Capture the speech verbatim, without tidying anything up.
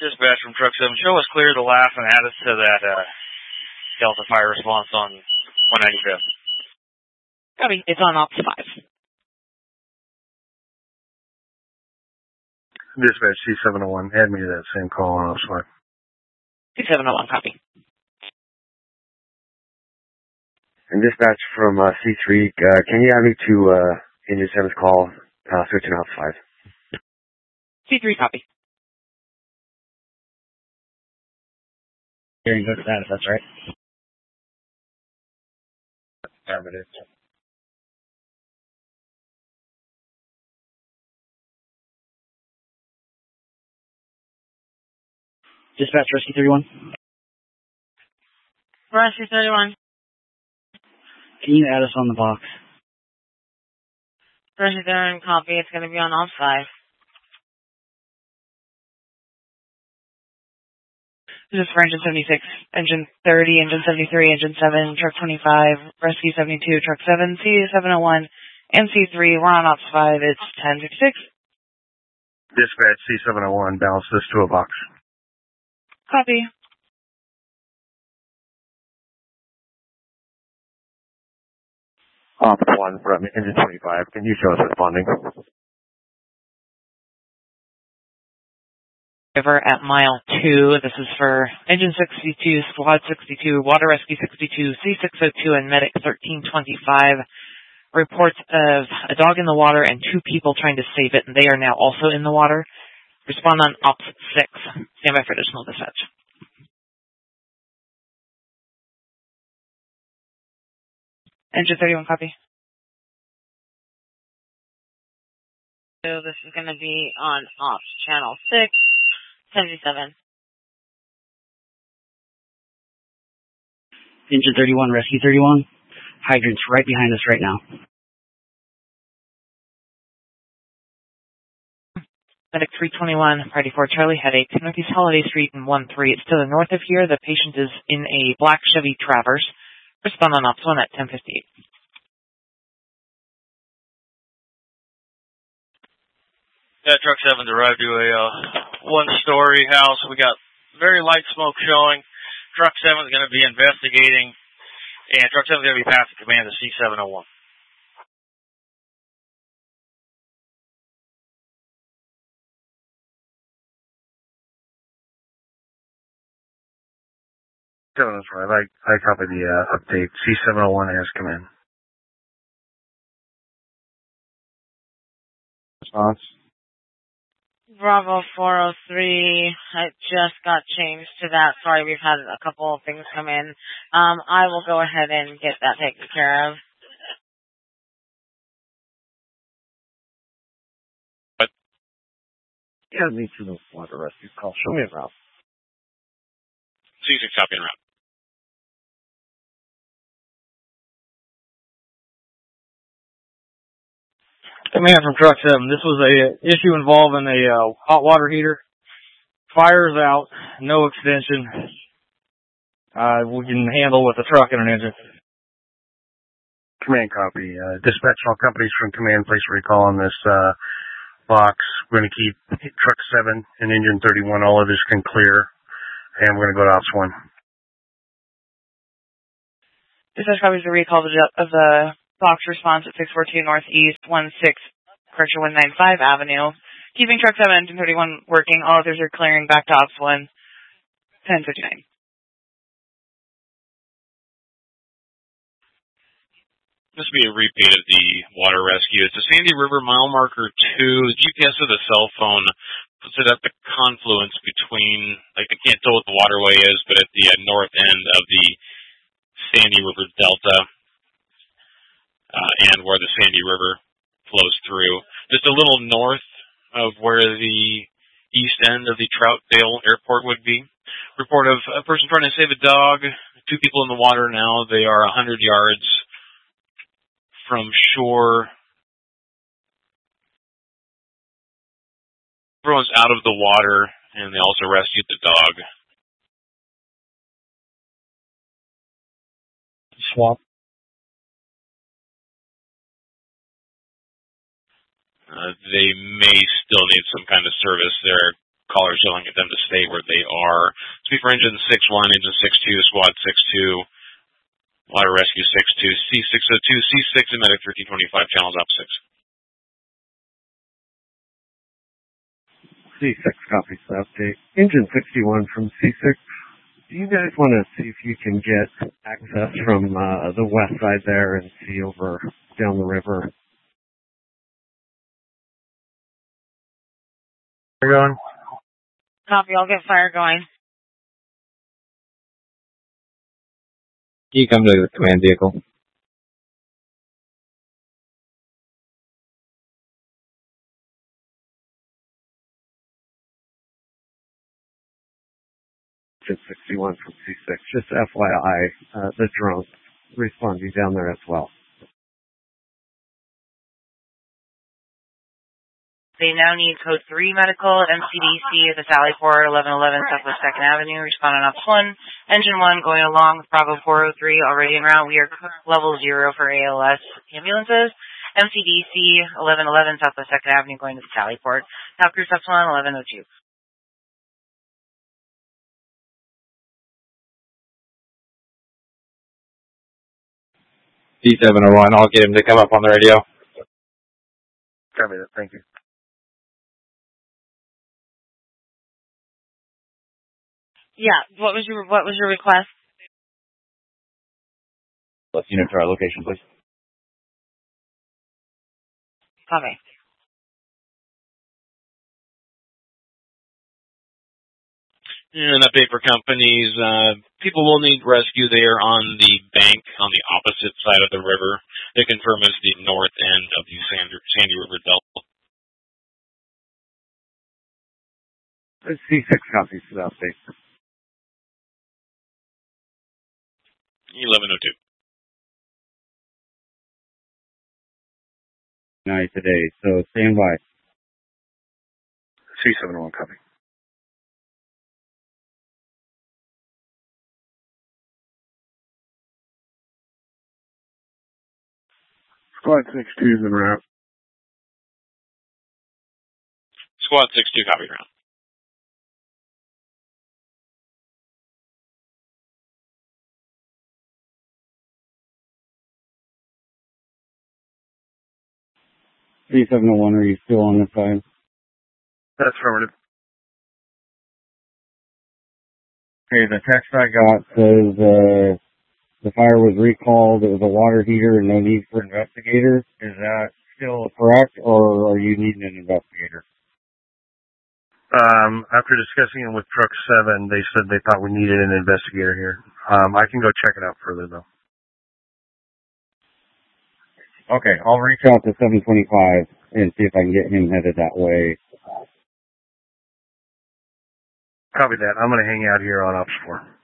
Dispatch from Truck seven. Show us clear to laugh and add us to that uh, Delta fire response on one ninety-fifth. Copy. It's on Ops five. Dispatch C seven oh one. Add me to that same call on Ops five. C seven oh one, copy. And dispatch from uh, C three, uh, can you add me to uh, Engine seven's call, uh, switching Ops five? C three, copy. Hearing good status, that's right. Affirmative. Dispatch, Rescue thirty-one. Rescue thirty-one. Can you add us on the box? Rescue thirty-one, copy. It's going to be on Ops five. This is for Engine seventy-six, Engine thirty, Engine seventy-three, Engine seven, Truck twenty-five, Rescue seventy-two, Truck seven, C seven oh one, and C three. We're on Ops five. It's ten fifty-six. Dispatch C seven oh one. Balance this to a box. Copy. Ops one from Engine twenty-five. Can you show us responding? River at mile two. This is for Engine sixty-two, Squad sixty-two, Water Rescue sixty-two, C six oh two, and Medic thirteen twenty-five. Reports of a dog in the water and two people trying to save it, and they are now also in the water. Respond on Ops six. Stand by for additional dispatch. Engine thirty-one, copy. So this is going to be on Ops Channel six, seventy-seven. Engine thirty-one, Rescue thirty-one. Hydrant's right behind us right now. Medic three twenty-one, Party four Charlie, headache, Northeast Holiday Street in one three. It's to the north of here. The patient is in a black Chevy Traverse. Respond on Ops one at ten fifty-eight. Yeah, Truck seven arrived to a uh, one-story house. We got very light smoke showing. Truck seven is going to be investigating, and Truck seven is going to be passing command to C seven oh one. Seven is right. I, I copy the uh, update. C seven oh one has come in. Response. Bravo four oh three. I just got changed to that. Sorry, we've had a couple of things come in. Um, I will go ahead and get that taken care of. What? Yeah, me to the water rescue call. Show me a route. C six copy en route. Command from Truck seven. This was a issue involving a uh, hot water heater. Fire's out. No extension. Uh, we can handle with a truck and an engine. Command copy. Uh, dispatch all companies from command. Place a recall on this uh, box. We're going to keep Truck seven and Engine thirty-one. All others can clear. And we're going to go to Ops one. Dispatch copies the recall of the, of the box response at six fourteen Northeast one six, correction, one ninety-five Avenue. Keeping Truck seven, Engine thirty-one working. All others are clearing back to Ops one, ten fifty-nine. This will be a repeat of the water rescue. It's a Sandy River mile marker two. The G P S of the cell phone puts it at the confluence between, like, I can't tell what the waterway is, but at the uh, north end of the Sandy River Delta, uh, and where the Sandy River flows through. Just a little north of where the east end of the Troutdale Airport would be. Report of a person trying to save a dog. Two people in the water now. They are one hundred yards from shore. Everyone's out of the water, and they also rescued the dog. Swap. Uh, they may still need some kind of service. They're callers yelling at them to stay where they are. Speed for engine six one, engine six two, squad six two, water rescue six two, C six oh two, C six, and medic thirteen twenty-five, channels up six. C six copies the update. Engine sixty-one from C six. Do you guys want to see if you can get access from uh, the west side there and see over down the river? We're going. Copy, I'll get fire going. You come to the command vehicle. sixty-one from C six. Just F Y I, uh, the drone responding down there as well. They now need code three medical, M C D C at the Sally Port, eleven eleven Southwest second Avenue, responding ops one. Engine one going along with Bravo four oh three, already en route. We are level zero for A L S ambulances. M C D C, eleven eleven Southwest second Avenue, going to the Sally Port. Top Crew Steps one, eleven oh two. D seven oh one, I'll get him to come up on the radio. Copy that, thank you. Yeah, what was your what was your request? Let's unit to our location, please. Copy. An update for companies. Uh, people will need rescue there on the bank on the opposite side of the river. They confirm as the north end of the Sandy, Sandy River Delta. C six copies to the update. eleven oh two. Night today, so stand by. C seven oh one copy. Squad six two is en route. Squad six two, copy ground. C seven oh one, are you still on this side? That's affirmative. Okay, the text I got says uh, the fire was recalled, it was a water heater and no need for investigators. Is that still correct, or are you needing an investigator? Um, after discussing it with Truck seven, they said they thought we needed an investigator here. Um, I can go check it out further, though. Okay, I'll reach out to seven twenty-five and see if I can get him headed that way. Copy that. I'm going to hang out here on Ops four.